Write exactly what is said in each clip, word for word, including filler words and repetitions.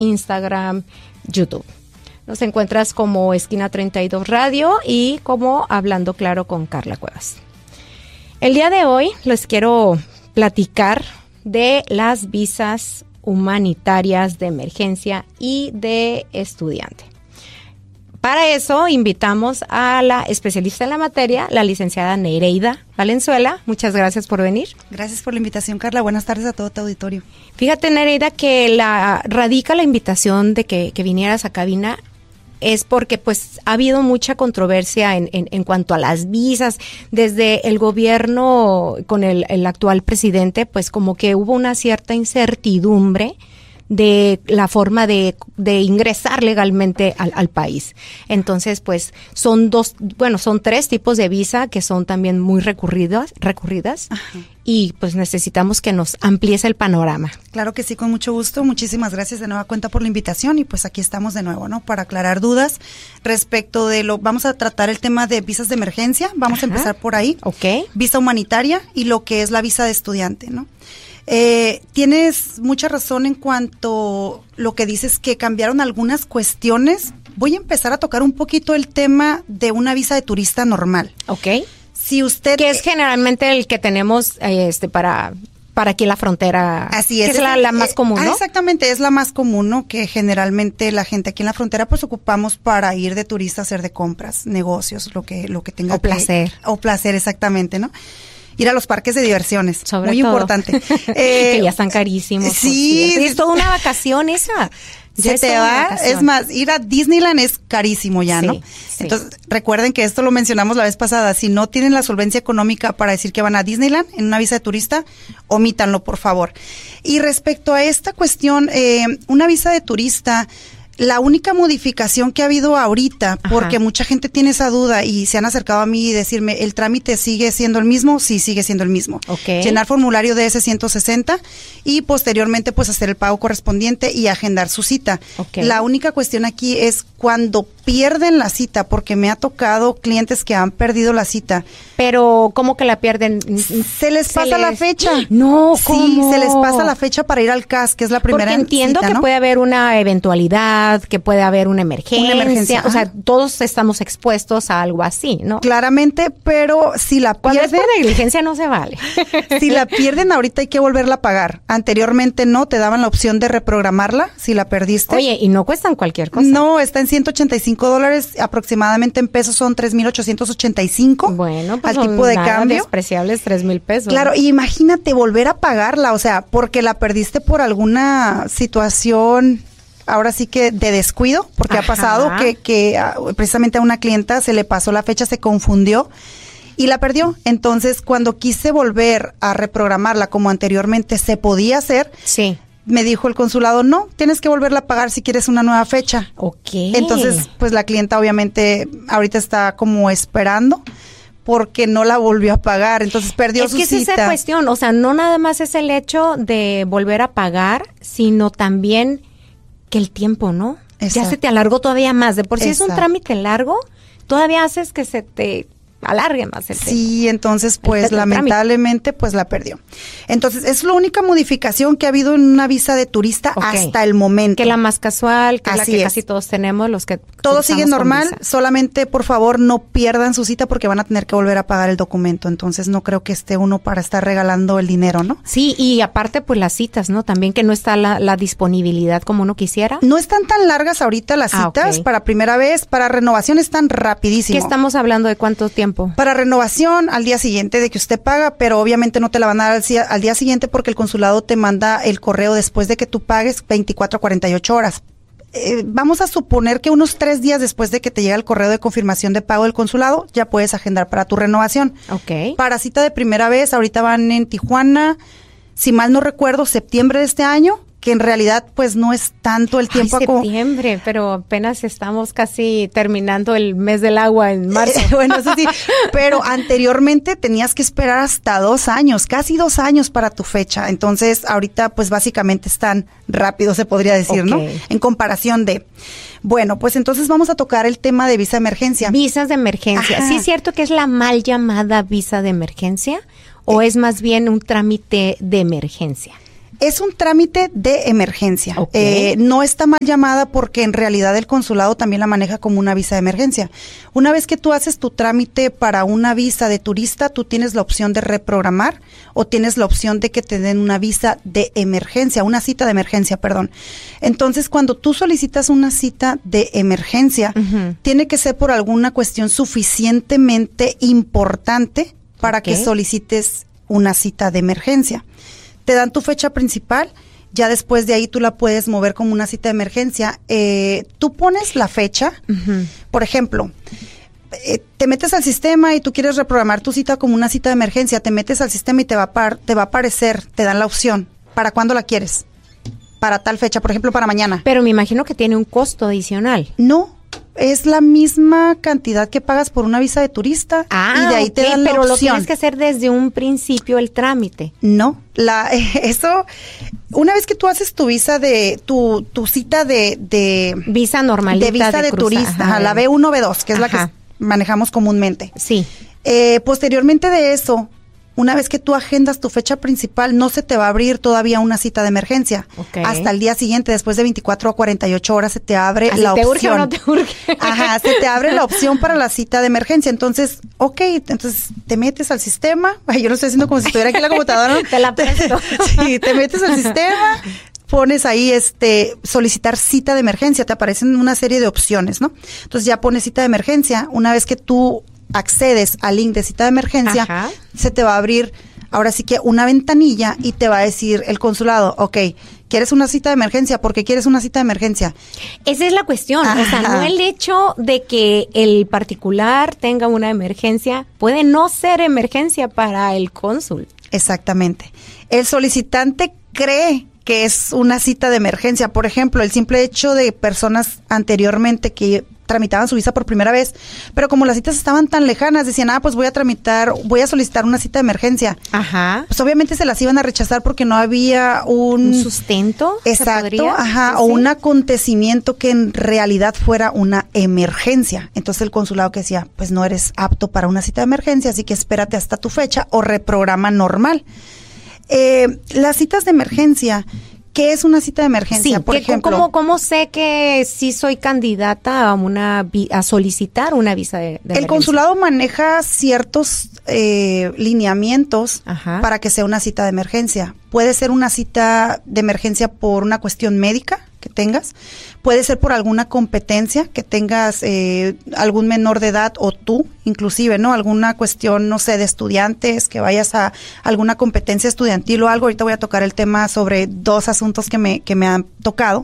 Instagram, YouTube. Nos encuentras como Esquina treinta y dos Radio y como Hablando Claro con Carla Cuevas. El día de hoy les quiero platicar de las visas humanitarias de emergencia y de estudiante. Para eso invitamos a la especialista en la materia, la licenciada Nereida Valenzuela. Muchas gracias por venir. Gracias por la invitación, Carla. Buenas tardes a todo tu auditorio. Fíjate, Nereida, que la radica la invitación de que, que vinieras a cabina es porque pues ha habido mucha controversia en, en, en cuanto a las visas. Desde el gobierno con el, el actual presidente, pues como que hubo una cierta incertidumbre de la forma de, de ingresar legalmente al, al país. Entonces, pues, son dos, bueno, son tres tipos de visa que son también muy recurridas, recurridas. Ajá. Y pues necesitamos que nos amplíes el panorama. Claro que sí, con mucho gusto. Muchísimas gracias de nueva cuenta por la invitación y pues aquí estamos de nuevo, ¿no? Para aclarar dudas respecto de lo, vamos a tratar el tema de visas de emergencia. Vamos Ajá. a empezar por ahí. Ok. Visa humanitaria y lo que es la visa de estudiante, ¿no? Eh, tienes mucha razón en cuanto lo que dices que cambiaron algunas cuestiones. Voy a empezar a tocar un poquito el tema de una visa de turista normal. Ok. Si usted que es generalmente el que tenemos eh, este para para aquí en la frontera. Así es. Que es la, la más común, ¿no? Ah, exactamente, es la más común, ¿no? Que generalmente la gente aquí en la frontera pues ocupamos para ir de turista, hacer de compras, negocios, lo que lo que tenga. O placer. Que, o placer, exactamente, ¿no? Ir a los parques de diversiones, sobre muy todo. importante. Eh, que ya están carísimos. Sí. Es toda una vacación esa. Se te va, es más, ir a Disneyland es carísimo ya, sí, ¿no? Sí. Entonces, recuerden que esto lo mencionamos la vez pasada, si no tienen la solvencia económica para decir que van a Disneyland en una visa de turista, omítanlo, por favor. Y respecto a esta cuestión, eh, una visa de turista, la única modificación que ha habido ahorita, Ajá. porque mucha gente tiene esa duda y se han acercado a mí y decirme, ¿el trámite sigue siendo el mismo? Sí, sigue siendo el mismo. Okay. Llenar formulario de ese ciento sesenta y posteriormente pues hacer el pago correspondiente y agendar su cita. Okay. La única cuestión aquí es cuando pierden la cita, porque me ha tocado clientes que han perdido la cita. Pero, ¿cómo que la pierden? Se les pasa se la les... fecha. No, ¿cómo? Sí, se les pasa la fecha para ir al C A S, que es la primera Porque entiendo cita, que ¿no? puede haber una eventualidad, que puede haber una emergencia. Una emergencia. O sea, todos estamos expuestos a algo así, ¿no? Claramente, pero si la Cuando pierden... es por negligencia no se vale. Si la pierden ahorita hay que volverla a pagar. Anteriormente no, te daban la opción de reprogramarla si la perdiste. Oye, y no cuestan cualquier cosa. No, está en ciento ochenta y cinco dólares, aproximadamente en pesos son tres mil ochocientos ochenta y cinco. Bueno, pues al son tipo de nada cambio. despreciables, tres mil pesos. Claro, y imagínate volver a pagarla, o sea, porque la perdiste por alguna situación, ahora sí que de descuido, porque Ajá. ha pasado que, que a, precisamente a una clienta se le pasó la fecha, se confundió y la perdió. Entonces, cuando quise volver a reprogramarla como anteriormente se podía hacer, sí. me dijo el consulado, no, tienes que volverla a pagar si quieres una nueva fecha. Ok. Entonces, pues la clienta obviamente ahorita está como esperando porque no la volvió a pagar, entonces perdió es su que cita. Es esa cuestión, o sea, no nada más es el hecho de volver a pagar, sino también que el tiempo, ¿no? Exacto. Ya se te alargó todavía más. De por sí Exacto. Es un trámite largo, todavía haces que se te alargue más el tiempo. Sí, entonces pues el lamentablemente pues la perdió. Entonces es la única modificación que ha habido en una visa de turista okay. hasta el momento. Que la más casual, que Así la que es. casi todos tenemos, los que todo sigue normal, solamente por favor no pierdan su cita porque van a tener que volver a pagar el documento, entonces no creo que esté uno para estar regalando el dinero, ¿no? Sí, y aparte pues las citas, ¿no? También que no está la, la disponibilidad como uno quisiera. No están tan largas ahorita las ah, citas, okay. para primera vez, para renovación están rapidísimo. ¿Qué estamos hablando de cuánto tiempo? Para renovación al día siguiente de que usted paga, pero obviamente no te la van a dar al, al día siguiente porque el consulado te manda el correo después de que tú pagues veinticuatro a cuarenta y ocho horas. Eh, vamos a suponer que unos tres días después de que te llega el correo de confirmación de pago del consulado, ya puedes agendar para tu renovación. Ok. Para cita de primera vez, ahorita van en Tijuana, si mal no recuerdo, septiembre de este año, que en realidad pues no es tanto el tiempo. Ay, septiembre, como... pero apenas estamos casi terminando el mes del agua en marzo. Eh, bueno, eso sí, pero anteriormente tenías que esperar hasta dos años, casi dos años para tu fecha. Entonces, ahorita pues básicamente están rápido, se podría decir, okay. ¿no? En comparación de... Bueno, pues entonces vamos a tocar el tema de visa de emergencia. Visas de emergencia. Ajá. ¿Sí es cierto que es la mal llamada visa de emergencia o eh, es más bien un trámite de emergencia? Es un trámite de emergencia. Okay. Eh, no está mal llamada porque en realidad el consulado también la maneja como una visa de emergencia. Una vez que tú haces tu trámite para una visa de turista, tú tienes la opción de reprogramar o tienes la opción de que te den una visa de emergencia, una cita de emergencia, perdón. Entonces, cuando tú solicitas una cita de emergencia, uh-huh. tiene que ser por alguna cuestión suficientemente importante para okay. que solicites una cita de emergencia. Te dan tu fecha principal, ya después de ahí tú la puedes mover como una cita de emergencia. Eh, tú pones la fecha, uh-huh. por ejemplo, eh, te metes al sistema y tú quieres reprogramar tu cita como una cita de emergencia, te metes al sistema y te va a, par, te va a aparecer, te dan la opción, ¿para cuándo la quieres? Para tal fecha, por ejemplo, para mañana. Pero me imagino que tiene un costo adicional. No. Es la misma cantidad que pagas por una visa de turista ah, y de ahí okay, te dan la pero opción. Lo tienes que hacer desde un principio el trámite. No, la eso una vez que tú haces tu visa de tu tu cita de de visa normalita de visa de, de turista, ajá, la B uno B dos, que es ajá. la que manejamos comúnmente. Sí. Eh, posteriormente de eso, una vez que tú agendas tu fecha principal, no se te va a abrir todavía una cita de emergencia. Okay. Hasta el día siguiente, después de veinticuatro a cuarenta y ocho horas, se te abre ¿Así la te opción. Urge o no te urge? Ajá, se te abre la opción para la cita de emergencia. Entonces, ok, entonces te metes al sistema. Ay, yo lo estoy haciendo como si estuviera aquí en la computadora. Te la presto. Sí, te metes al sistema, pones ahí este solicitar cita de emergencia, te aparecen una serie de opciones, ¿no? Entonces ya pones cita de emergencia. Una vez que tú accedes al link de cita de emergencia, ajá. se te va a abrir ahora sí que una ventanilla y te va a decir el consulado, ok, ¿quieres una cita de emergencia? ¿Por qué quieres una cita de emergencia? Esa es la cuestión, ajá. o sea, no el hecho de que el particular tenga una emergencia, puede no ser emergencia para el cónsul. Exactamente. El solicitante cree que es una cita de emergencia. Por ejemplo, el simple hecho de personas anteriormente que tramitaban su visa por primera vez, pero como las citas estaban tan lejanas, decían, ah, pues voy a tramitar, voy a solicitar una cita de emergencia. Ajá. Pues obviamente se las iban a rechazar porque no había un... ¿Un sustento? Exacto, ajá, ¿sí? O un acontecimiento que en realidad fuera una emergencia. Entonces el consulado que decía, pues no eres apto para una cita de emergencia, así que espérate hasta tu fecha o reprograma normal. Eh, las citas de emergencia... ¿Qué es una cita de emergencia, sí, por que, ejemplo? ¿cómo, ¿Cómo sé que sí soy candidata a una a solicitar una visa de, de emergencia? El consulado maneja ciertos eh, lineamientos Ajá. para que sea una cita de emergencia. Puede ser una cita de emergencia por una cuestión médica que tengas, puede ser por alguna competencia que tengas eh, algún menor de edad o tú inclusive, ¿no? Alguna cuestión, no sé, de estudiantes, que vayas a alguna competencia estudiantil o algo. Ahorita voy a tocar el tema sobre dos asuntos que me, que me han tocado.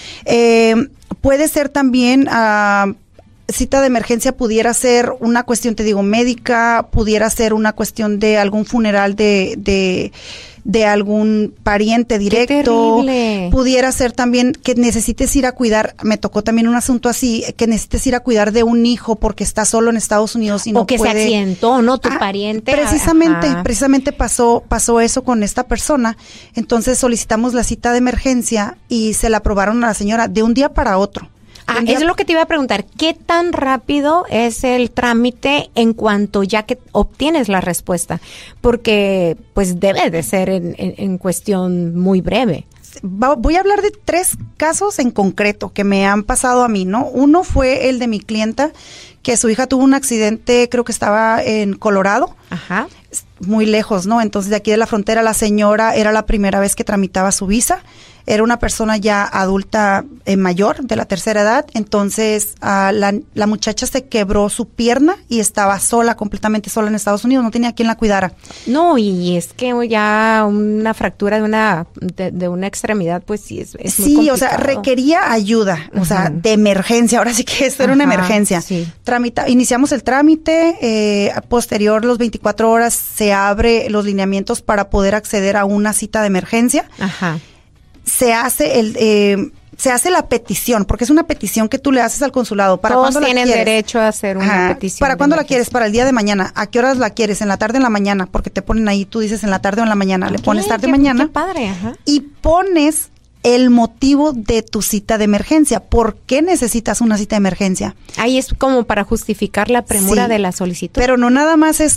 Eh, puede ser también... Uh, cita de emergencia pudiera ser una cuestión, te digo, médica, pudiera ser una cuestión de algún funeral de, de, de algún pariente directo, pudiera ser también que necesites ir a cuidar, me tocó también un asunto así, que necesites ir a cuidar de un hijo porque está solo en Estados Unidos y no puede. O que se accidentó, ¿no? Tu ah, pariente. Precisamente, Ajá. precisamente pasó, pasó eso con esta persona, entonces solicitamos la cita de emergencia y se la aprobaron a la señora de un día para otro. Ah, eso es lo que te iba a preguntar. ¿Qué tan rápido es el trámite en cuanto ya que obtienes la respuesta? Porque pues debe de ser en, en, en cuestión muy breve. Voy a hablar de tres casos en concreto que me han pasado a mí, ¿no? Uno fue el de mi clienta, que su hija tuvo un accidente, creo que estaba en Colorado. Ajá. Muy lejos, ¿no? Entonces de aquí de la frontera la señora era la primera vez que tramitaba su visa. Era una persona ya adulta eh, mayor, de la tercera edad, entonces uh, la, la muchacha se quebró su pierna y estaba sola, completamente sola en Estados Unidos, no tenía quien la cuidara. No, y es que ya una fractura de una de, de una extremidad, pues sí, es, es sí, muy complicado. O sea, requería ayuda, o uh-huh. sea, de emergencia, ahora sí que esto era Ajá, una emergencia. Sí. Tramita, iniciamos el trámite, eh, posterior, los veinticuatro horas, se abre los lineamientos para poder acceder a una cita de emergencia. Ajá. Se hace el eh, se hace la petición, porque es una petición que tú le haces al consulado. ¿Para Todos cuándo tienen la quieres? derecho a hacer una Ajá. petición. ¿Para cuándo la quieres? Para el día de mañana. ¿A qué horas la quieres? ¿En la tarde o en la mañana? Porque te ponen ahí, tú dices en la tarde o en la mañana. Okay, le pones tarde o mañana. Qué padre, ajá. Y pones el motivo de tu cita de emergencia. ¿Por qué necesitas una cita de emergencia? Ahí es como para justificar la premura sí, de la solicitud. Pero no nada más es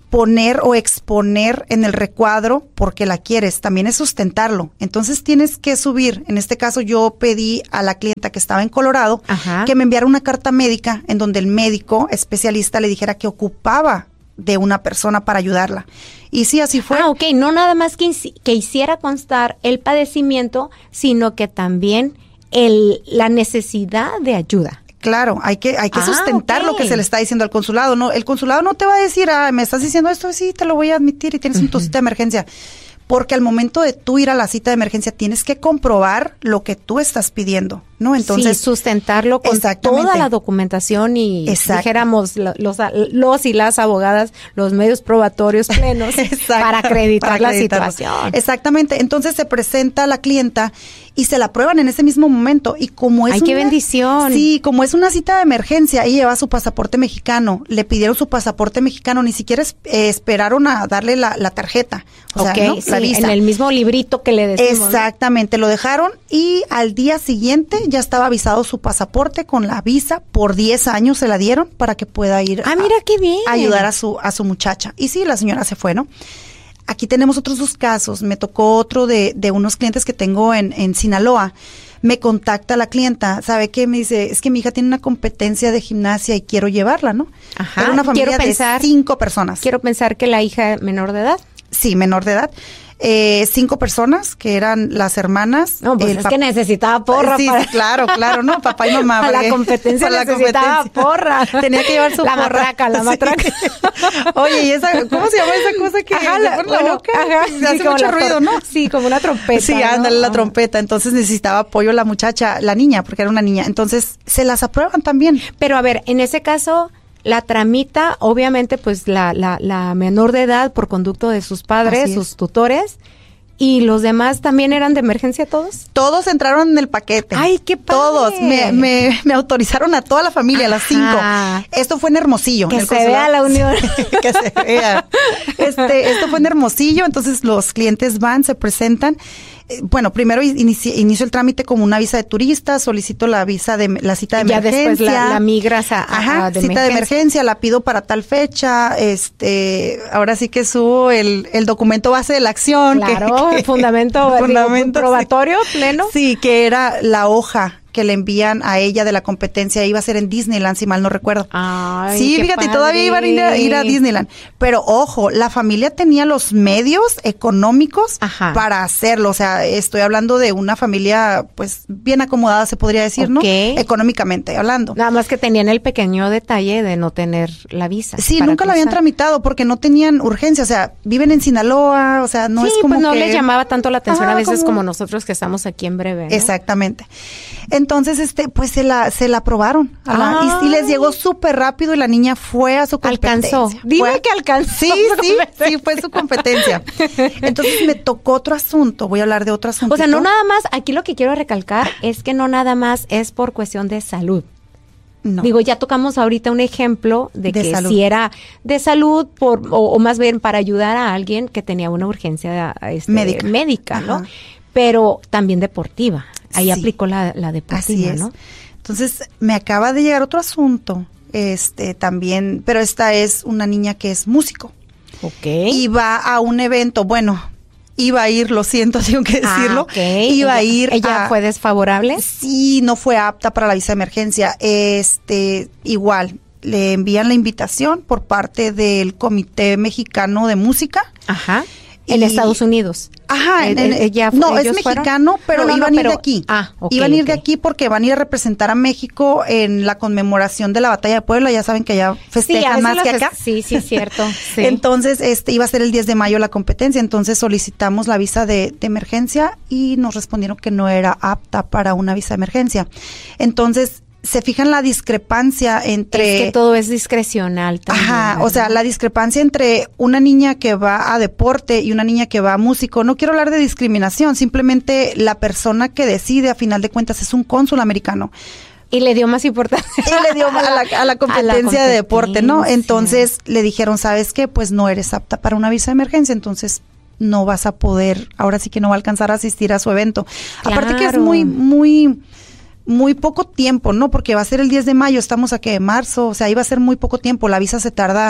poner o exponer en el recuadro porque la quieres, también es sustentarlo. Entonces tienes que subir. En este caso yo pedí a la clienta que estaba en Colorado Ajá. que me enviara una carta médica en donde el médico especialista le dijera que ocupaba de una persona para ayudarla. Y sí, así fue. Ah, ok, no nada más que, que hiciera constar el padecimiento, sino que también el, la necesidad de ayuda. Claro, hay que hay que ah, sustentar okay. lo que se le está diciendo al consulado. No, el consulado no te va a decir, ah, me estás diciendo esto, sí, te lo voy a admitir y tienes uh-huh. tu cita de emergencia. Porque al momento de tú ir a la cita de emergencia tienes que comprobar lo que tú estás pidiendo, ¿no? Entonces, sí, sustentarlo con toda la documentación y Exacto. dijéramos los, los y las abogadas, los medios probatorios plenos para acreditar para la situación. Exactamente. Entonces se presenta la clienta y se la prueban en ese mismo momento. Y como es ¡Ay, una, qué bendición! Sí, como es una cita de emergencia, ella lleva su pasaporte mexicano, le pidieron su pasaporte mexicano, ni siquiera es, eh, esperaron a darle la, la tarjeta. O okay, sea, ¿no? sí, la visa. En el mismo librito que le decimos. Exactamente, ¿no? Lo dejaron y al día siguiente ya estaba avisado su pasaporte con la visa, por diez años se la dieron para que pueda ir ah, mira, qué bien. a ayudar a su, a su muchacha. Y sí, la señora se fue, ¿no? Aquí tenemos otros dos casos. Me tocó otro de, de unos clientes que tengo en, en Sinaloa. Me contacta la clienta, ¿sabe qué? Me dice, es que mi hija tiene una competencia de gimnasia y quiero llevarla, ¿no? Ajá. Era una familia quiero pensar, de cinco personas. Quiero pensar que la hija menor de edad. Sí, menor de edad. Eh, cinco personas que eran las hermanas. No, pues el es que necesitaba porra. Sí, para... claro, claro, ¿no? Papá y mamá. Para la competencia para necesitaba la competencia. porra. Tenía que llevar su la porra. matraca, la matraca. Sí. Oye, ¿y esa, cómo se llama esa cosa que ajá, se la, pone la bueno, boca? Ajá, se hace sí, mucho ruido, ¿no? Sí, como una trompeta. Sí, ¿no? ándale, la ah. trompeta. Entonces necesitaba apoyo la muchacha, la niña, porque era una niña. Entonces se las aprueban también. Pero a ver, en ese caso... La tramita, obviamente, pues la, la, la menor de edad por conducto de sus padres, sus tutores. ¿Y los demás también eran de emergencia todos? Todos entraron en el paquete. ¡Ay, qué padre! Todos. Me, me, me autorizaron a toda la familia, a las cinco. Esto fue en Hermosillo. Que en se vea la unión. Que se vea. Este, esto fue en Hermosillo, entonces los clientes van, se presentan. Bueno, primero inicio, inicio el trámite como una visa de turista, solicito la visa de la cita de ya emergencia. Ya después la, la migras a, a, Ajá, a de cita emergencia. de emergencia, la pido para tal fecha, este, ahora sí que subo el, el documento base de la acción. Claro, que, el fundamento, el fundamento digo, probatorio sí. pleno. Sí, que era la hoja que le envían a ella de la competencia, iba a ser en Disneyland, si mal no recuerdo. Ay, sí, fíjate, padre. Todavía iban a ir, a ir a Disneyland. Pero ojo, la familia tenía los medios económicos Ajá. para hacerlo. O sea, estoy hablando de una familia, pues, bien acomodada, se podría decir, okay. ¿no? Económicamente hablando. Nada más que tenían el pequeño detalle de no tener la visa. Sí, nunca cruzar. la habían tramitado porque no tenían urgencia. O sea, viven en Sinaloa, o sea, no sí, es como pues no que... les llamaba tanto la atención Ajá, a veces como... como nosotros que estamos aquí en breve, ¿no? Exactamente. Entonces, este, pues se la, se la aprobaron. A la, y, y les llegó súper rápido y la niña fue a su competencia. Alcanzó. Dime fue, que alcanzó. Sí, sí, sí, fue su competencia. Entonces me tocó otro asunto. Voy a hablar de otro asunto. O sea, no nada más, aquí lo que quiero recalcar es que no nada más es por cuestión de salud. No. Digo, ya tocamos ahorita un ejemplo de, de que salud. si era de salud por o, o más bien para ayudar a alguien que tenía una urgencia este, médica, médica ¿no? Pero también deportiva. Ahí sí. aplicó la, la deportiva, ¿no? Entonces, me acaba de llegar otro asunto, este, también, pero esta es una niña que es músico. Ok. Y va a un evento, bueno, iba a ir, lo siento, tengo que decirlo. Ah, okay. Iba ella, a ir. ¿Ella a, fue desfavorable? Sí, no fue apta para la visa de emergencia. Este, igual, le envían la invitación por parte del Comité Mexicano de Música. Ajá. En y, Estados Unidos. Ajá, en, en, ella, no, es mexicano, pero no, no, iban a no, ir pero, de aquí. Ah, okay, iban a ir okay. de aquí porque van a ir a representar a México en la conmemoración de la Batalla de Puebla. Ya saben que allá festejan sí, más que acá. Sí, sí, cierto. Sí. Entonces, este iba a ser el diez de mayo la competencia. Entonces solicitamos la visa de, de emergencia y nos respondieron que no era apta para una visa de emergencia. Entonces, se fijan la discrepancia entre... Es que todo es discrecional también. Ajá, ¿verdad? O sea, la discrepancia entre una niña que va a deporte y una niña que va a músico. No quiero hablar de discriminación, simplemente la persona que decide, a final de cuentas, es un cónsul americano. Y le dio más importancia. Y le dio a la, a la, competencia, a la competencia de deporte, ¿no? Entonces, le dijeron, ¿sabes qué? Pues no eres apta para una visa de emergencia, entonces no vas a poder, ahora sí que no va a alcanzar a asistir a su evento. Claro. Aparte que es muy, muy... muy poco tiempo, ¿no? Porque va a ser el diez de mayo, estamos aquí de marzo, o sea, iba a ser muy poco tiempo, la visa se tarda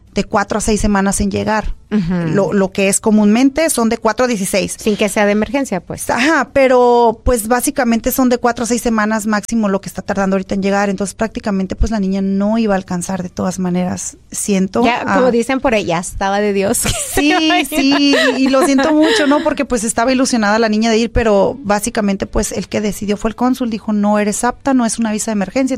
de cuatro a seis semanas en llegar. Uh-huh. Lo, lo que es comúnmente son de cuatro a dieciséis. Sin que sea de emergencia, pues. Ajá, pero pues básicamente son de cuatro a seis semanas máximo lo que está tardando ahorita en llegar. Entonces prácticamente pues la niña no iba a alcanzar de todas maneras, siento. Ya, ah, como dicen por ella, estaba de Dios. Sí, sí, y lo siento mucho, ¿no? Porque pues estaba ilusionada la niña de ir, pero básicamente pues el que decidió fue el cónsul, dijo no eres apta, no es una visa de emergencia.